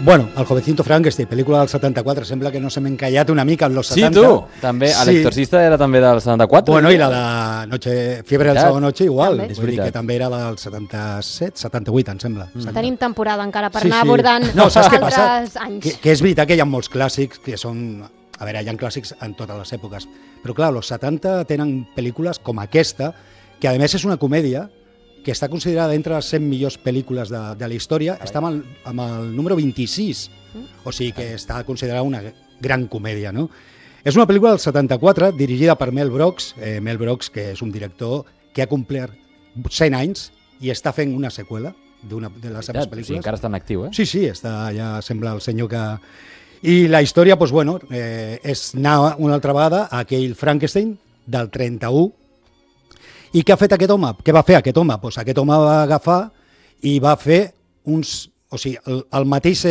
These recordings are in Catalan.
Bueno, El jovencito Frankenstein, pel·lícula del 74, sembla que no se m'ha encallat una mica en los 70. Sí, tu, també. Sí. L'Exorcista era també del 74. Bueno, i la de Fiebre del sábado noche igual. També. Vull dir que també era del 77, 78, em sembla. Tenim temporada encara per anar abordant no, saps què passa? altres anys. Que és veritat que hi ha molts clàssics que són... A veure, hi ha clàssics en totes les èpoques, però clar, els 70 tenen pel·lícules com aquesta, que a més és una comèdia que està considerada entre les 100 millors pel·lícules de la història, està amb el número 26, o sigui que està considerada una gran comèdia, no? És una pel·lícula del 74 dirigida per Mel Brooks, que és un director que ha complert 100 anys i està fent una seqüela de les seves pel·lícules. Sí, encara està en actiu, Sí, està, ja sembla el senyor que... I la història, doncs, bueno, és anar una altra vegada a aquell Frankenstein del 31. I què ha fet aquest home? Què va fer aquest home? Doncs aquest home va agafar i va fer uns... O sigui, el mateix...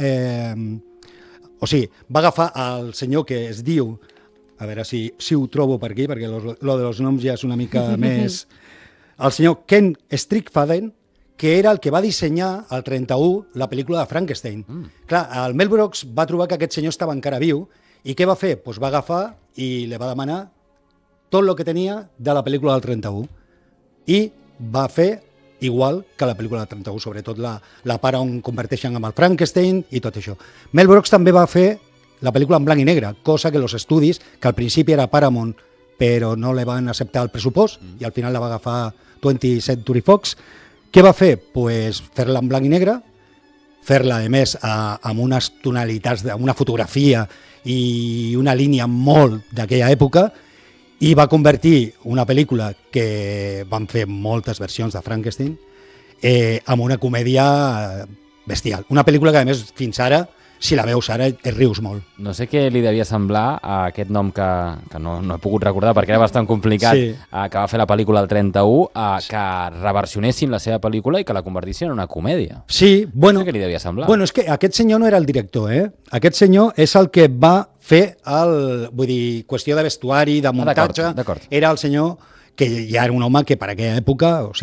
o sigui, va agafar el senyor que es diu... A veure si ho trobo per aquí, perquè lo de los noms ja és una mica més... El senyor Ken Strickfaden, que era el que va dissenyar al 31 la pel·lícula de Frankenstein. Clar, el Mel Brooks va trobar que aquest senyor estava encara viu i què va fer? Doncs va agafar i li va demanar tot el que tenia de la pel·lícula del 31 i va fer igual que la pel·lícula del 31, sobretot la part on converteixen amb el Frankenstein i tot això. Mel Brooks també va fer la pel·lícula en blanc i negre, cosa que els estudis, que al principi era Paramount, però no li van acceptar el pressupost i al final la va agafar 20th Century Fox. Què va fer? Pues fer-la en blanc i negre, fer-la, a més, amb unes tonalitats, amb una fotografia i una línia molt d'aquella època, i va convertir una pel·lícula que van fer moltes versions de Frankenstein en una comèdia bestial. Una pel·lícula que, a més, fins ara, si la veus ara, et rius molt. No sé què li devia semblar a aquest nom que no he pogut recordar perquè era bastant complicat, que va fer la pel·lícula el 31, que reversionessin la seva pel·lícula i que la convertissin en una comèdia. Sí, bueno... No sé què li devia semblar. Bueno, és que aquest senyor no era el director, Aquest senyor és el que va fer vull dir, qüestió de vestuari, de muntatge. D'acord. Era el senyor que ja era un home que per aquella època, o sigui,